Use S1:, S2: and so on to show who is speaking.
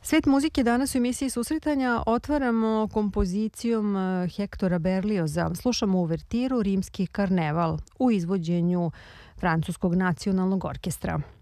S1: Svet muzike danas u emisiji Susretanja otvaramo kompozicijom Hektora Berlioza. Slušamo uvertiru Rimski karneval u izvođenju Francuskog nacionalnog orkestra.